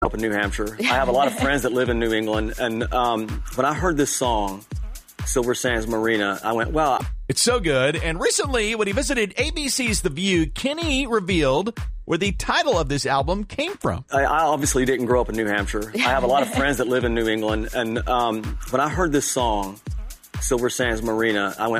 Up in New Hampshire. I have a lot of friends that live in New England, and when I heard this song, Silver Sands Marina, I went, wow. It's so good. And recently, when he visited ABC's The View, Kenny revealed where the title of this album came from. I obviously didn't grow up in New Hampshire. I have a lot of friends that live in New England, and when I heard this song, Silver Sands Marina, I went,